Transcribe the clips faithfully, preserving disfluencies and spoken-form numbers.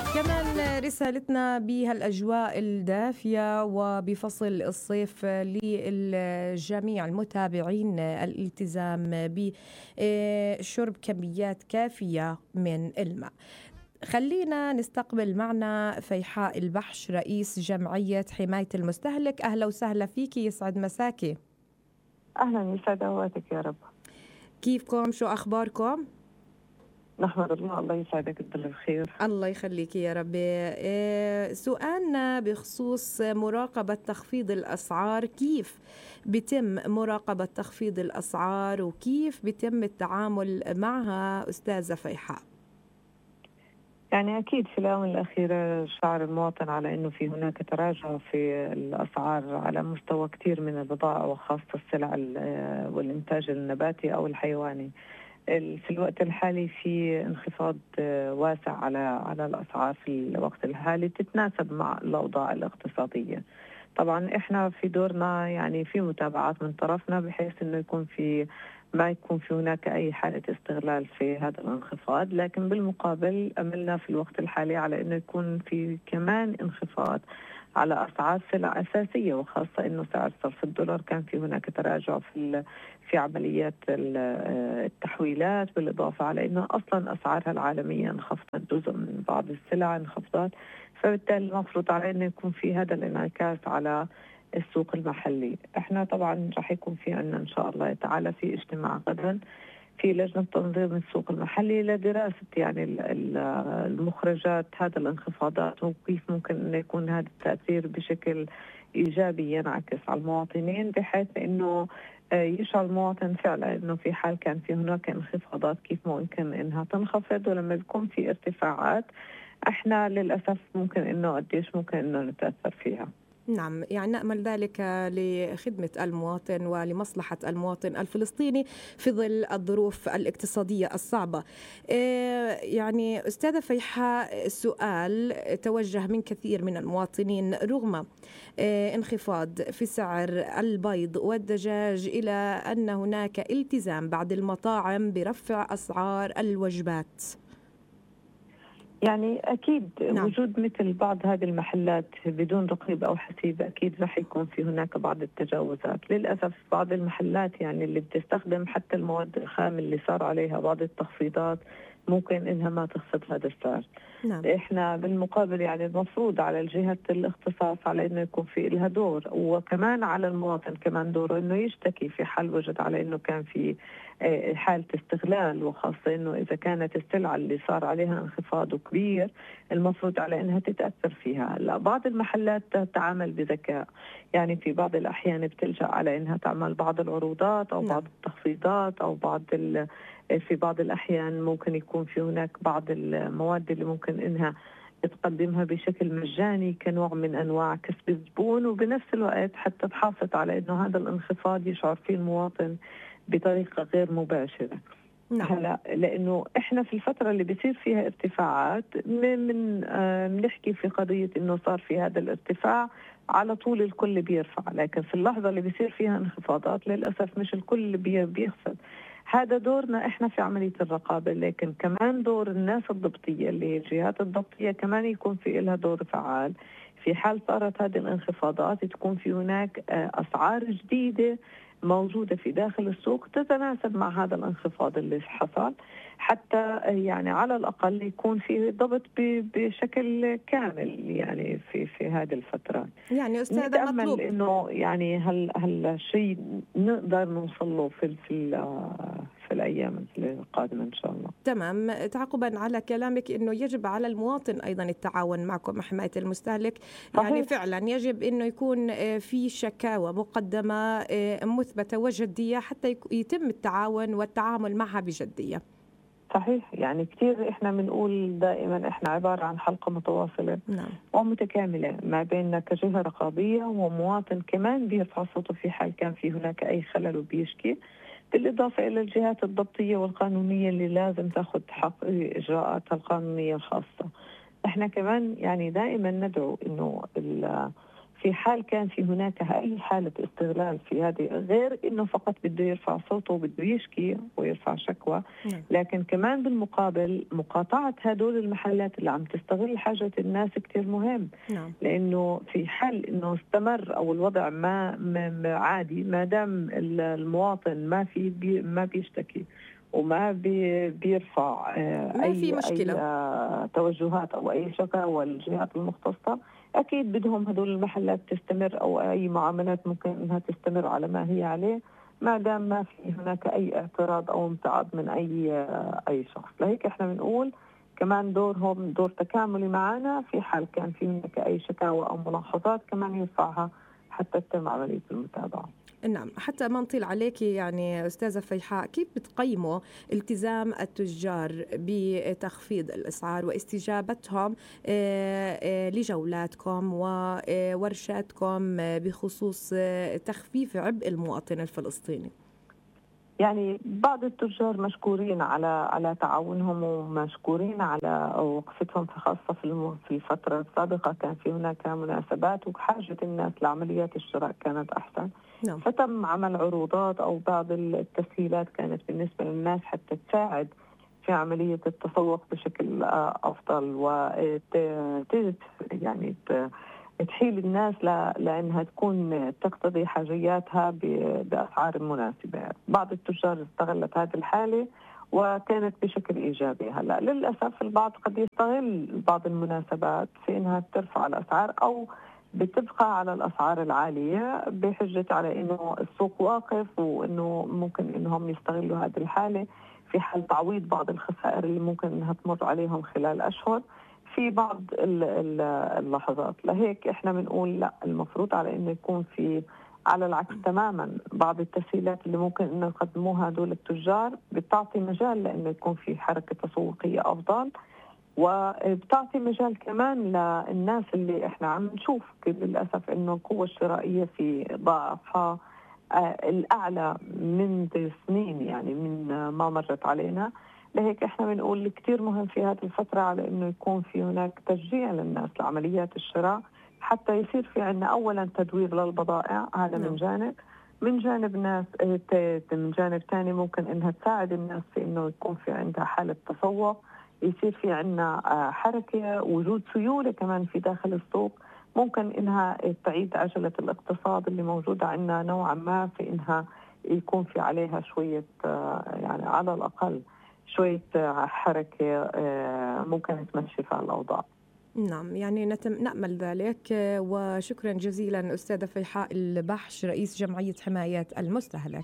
كمان رسالتنا بهالأجواء الدافية وبفصل الصيف للجميع المتابعين الالتزام بشرب كميات كافية من الماء. خلينا نستقبل معنا فيحاء البحش رئيس جمعية حماية المستهلك. أهلا وسهلا فيكي، يسعد مساكي. أهلا، يسعد أوقاتك يا رب. كيفكم؟ شو أخباركم؟ نحمد الله. الله يسعدك بكل الخير. الله يخليك يا ربي. إيه سؤالنا بخصوص مراقبة تخفيض الأسعار، كيف بيتم مراقبة تخفيض الأسعار وكيف بيتم التعامل معها أستاذة فيحاء؟ يعني أكيد في الآونة الأخيرة شعر المواطن على أنه في هناك تراجع في الأسعار على مستوى كثير من البضائع، وخاصة السلع والإنتاج النباتي أو الحيواني. في الوقت الحالي في انخفاض واسع على على الأسعار في الوقت الحالي تتناسب مع الأوضاع الاقتصادية. طبعا احنا في دورنا يعني في متابعات من طرفنا بحيث انه يكون في ما يكون في هناك اي حالة استغلال في هذا الانخفاض، لكن بالمقابل املنا في الوقت الحالي على انه يكون في كمان انخفاض على اسعار سلع اساسيه، وخاصه انه سعر صرف الدولار كان في هناك تراجع في في عمليات التحويلات، بالاضافه على انه اصلا اسعارها العالميه انخفضت، جزء من بعض السلع انخفضت، فبالتالي المفروض على انه يكون في هذا الانعكاس على السوق المحلي. احنا طبعا راح يكون في عندنا ان شاء الله تعالى في اجتماع غدا في لجنة تنظيم السوق المحلي لدراسة يعني المخرجات هذا الانخفاضات، وكيف ممكن أن يكون هذا التأثير بشكل إيجابي ينعكس على المواطنين، بحيث أنه يشعر المواطن فعلا أنه في حال كان في هناك انخفاضات كيف ممكن أنها تنخفض، ولما بيكون في ارتفاعات احنا للأسف ممكن أنه قديش ممكن أنه نتأثر فيها. نعم، يعني نأمل ذلك لخدمة المواطن ولمصلحة المواطن الفلسطيني في ظل الظروف الاقتصادية الصعبة. يعني أستاذة فيحاء، سؤال توجه من كثير من المواطنين: رغم انخفاض في سعر البيض والدجاج إلى أن هناك التزام بعض المطاعم برفع أسعار الوجبات. يعني أكيد نعم. وجود مثل بعض هذه المحلات بدون رقيب أو حسيب أكيد رح يكون في هناك بعض التجاوزات. للأسف بعض المحلات يعني اللي بتستخدم حتى المواد الخام اللي صار عليها بعض التخفيضات ممكن إنها ما تخفض هذا السعر. نعم. إحنا بالمقابل يعني المفروض على الجهة الاختصاص على إنه يكون في لها دور، وكمان على المواطن كمان دوره إنه يشتكي في حال وجد على إنه كان في حالة استغلال، وخاصة إنه إذا كانت السلعة اللي صار عليها انخفاض كبير المفروض على إنها تتأثر فيها. لا، بعض المحلات تتعامل بذكاء، يعني في بعض الأحيان بتلجأ على إنها تعمل بعض العروضات أو نعم. بعض التخفيضات أو بعض ال في بعض الأحيان ممكن يكون في هناك بعض المواد اللي ممكن إنها تقدمها بشكل مجاني كنوع من أنواع كسب الزبون، وبنفس الوقت حتى تحافظ على إنه هذا الانخفاض يشعر فيه المواطن بطريقة غير مباشرة. نعم. هلا لأنه إحنا في الفترة اللي بيصير فيها ارتفاعات من آه بنحكي في قضية إنه صار في هذا الارتفاع على طول الكل بيرفع، لكن في اللحظة اللي بيصير فيها انخفاضات للأسف مش الكل بيخفض. هذا دورنا احنا في عملية الرقابة، لكن كمان دور الناس الضبطية اللي هي الجهات الضبطية كمان يكون في لها دور فعال. في حال صارت هذه الانخفاضات تكون في هناك أسعار جديدة موجودة في داخل السوق تتناسب مع هذا الانخفاض اللي حصل، حتى يعني على الأقل يكون في ضبط بشكل كامل يعني في في هذه الفترة. يعني أستاذة نتأمل مطلوب إنه يعني هل هالشيء نقدر نوصل له في في في الأيام القادمة إن شاء الله. تمام. تعقبا على كلامك أنه يجب على المواطن أيضا التعاون معكم حماية المستهلك. صحيح. يعني فعلا يجب أنه يكون في شكاوى مقدمة مثبتة وجدية حتى يتم التعاون والتعامل معها بجدية. صحيح، يعني كثير احنا بنقول دائما احنا عبارة عن حلقة متواصلة. نعم. ومتكاملة ما بيننا كجهة رقابية ومواطن كمان بيرفع صوته في حال كان في هناك أي خلل وبيشكي، بالإضافة إلى الجهات الضبطية والقانونية اللي لازم تأخذ حق إجراءاتها القانونية الخاصة. احنا كمان يعني دائما ندعو إنه في حال كان في هناك أي حالة استغلال في هذه، غير إنه فقط بده يرفع صوته وبده يشكي ويرفع شكوى، نعم. لكن كمان بالمقابل مقاطعة هدول المحلات اللي عم تستغل حاجة الناس كتير مهم. نعم. لأنه في حال إنه استمر أو الوضع ما ما- عادي، ما دام المواطن ما في بي ما بيشتكي وما بي بيرفع آه، ما في أي أي مشكلة. آه، توجهات أو أي شكاوى للجهات المختصة، أكيد بدهم هدول المحلات تستمر، أو أي معاملات ممكن أنها تستمر على ما هي عليه، ما دام ما في هناك أي اعتراض أو امتعاض من أي آه، أي شخص. لهيك إحنا بنقول كمان دورهم دور تكاملي معنا، في حال كان في هناك أي شكاوى أو ملاحظات كمان يرفعها حتى تتم عملية المتابعة. نعم، حتى ما نطيل عليك يعني أستاذة فيحاء، كيف بتقيموا التزام التجار بتخفيض الأسعار واستجابتهم آه، آه، لجولاتكم وورشاتكم بخصوص آه، تخفيف عبء المواطن الفلسطيني؟ يعني بعض التجار مشكورين على على تعاونهم، ومشكورين على وقفتهم، في خاصة في الم- في الفترة السابقة كان في هناك مناسبات وحاجة الناس لعمليات الشراء كانت أحسن، نعم. فتم عمل عروضات أو بعض التسهيلات كانت بالنسبة للناس حتى تساعد في عملية التسوق بشكل آه، أفضل، وت يعني ت- تحيل الناس ل- لأنها تكون تقتضي حاجياتها ب- بأسعار مناسبة. بعض التجار استغلت هذه الحالة وكانت بشكل إيجابي. هلا للأسف البعض قد يستغل بعض المناسبات في أنها ترفع الأسعار، أو بتبقى على الأسعار العالية بحجة على أنه السوق واقف، وأنه ممكن أنهم يستغلوا هذه الحالة في حال تعويض بعض الخسائر اللي ممكن أنها تمر عليهم خلال أشهر في بعض ال- ال- اللحظات. لهيك احنا بنقول لا، المفروض على انه يكون في على العكس تماما. بعض التسهيلات اللي ممكن انه يقدموها هدول التجار بتعطي مجال لانه يكون في حركه تسويقيه افضل، وبتعطي مجال كمان للناس اللي احنا عم نشوف للاسف انه القوه الشرائيه في ضعفها آه، الأعلى منذ سنين، يعني من آه، ما مرت علينا. لهيك احنا بنقول كثير مهم في هذه الفترة على انه يكون في هناك تشجيع للناس لعمليات الشراء، حتى يصير في عندنا اولا تدوير للبضائع، هذا من نعم. جانب. من جانب ناس آه، ت- من جانب ثاني ممكن انها تساعد الناس في انه يكون في عندها حالة تسوق، يصير في عندنا آه، حركة، وجود سيولة كمان في داخل السوق، ممكن انها تعيد عجله الاقتصاد اللي موجوده عندنا نوعا ما، في انها يكون في عليها شويه آه، يعني على الاقل شويه آه، حركه آه، ممكن تمشي فيها الاوضاع. نعم، يعني نتم نأمل ذلك. وشكرا جزيلا أستاذة فيحاء البحش، رئيس جمعية حماية المستهلك.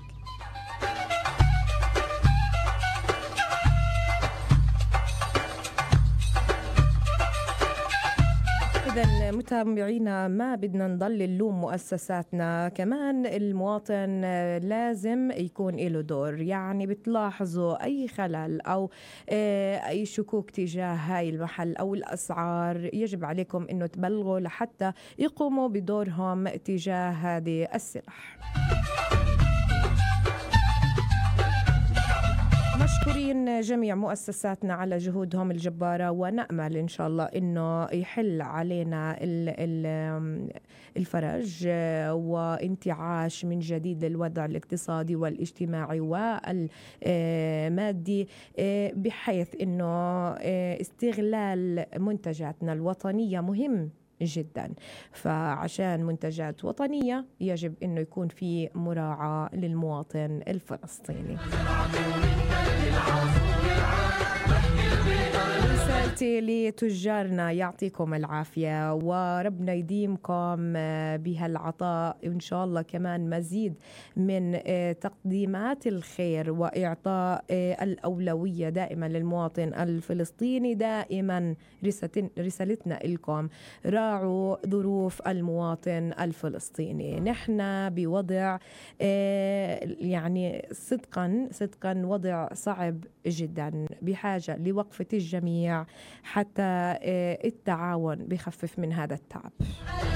إذا متابعينا، ما بدنا نضل نلوم مؤسساتنا، كمان المواطن لازم يكون له دور. يعني بتلاحظوا أي خلل أو أي شكوك تجاه هاي المحل أو الأسعار، يجب عليكم إنه تبلغوا لحتى يقوموا بدورهم تجاه هذه السلع. مشكورين جميع مؤسساتنا على جهودهم الجبارة، ونأمل إن شاء الله إنه يحل علينا الفرج وانتعاش من جديد للوضع الاقتصادي والاجتماعي والمادي، بحيث إنه استغلال منتجاتنا الوطنية مهم جدا. فعشان منتجات وطنية يجب إنه يكون في مراعاة للمواطن الفلسطيني. رسالتي لتجارنا يعطيكم العافية، وربنا يديمكم بهالعطاء إن شاء الله، كمان مزيد من تقديمات الخير وإعطاء الأولوية دائما للمواطن الفلسطيني. دائما رسالتنا لكم، راعوا ظروف المواطن الفلسطيني. نحن بوضع يعني صدقا صدقا وضع صعب جدا، بحاجة لوقفة الجميع حتى التعاون بخفف من هذا التعب.